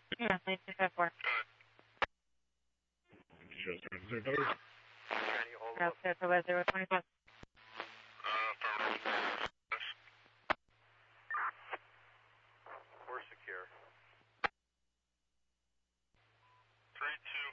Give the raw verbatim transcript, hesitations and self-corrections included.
Yeah, three two five four. Just zero code. South Southwest zero twenty five. We're secure. Three two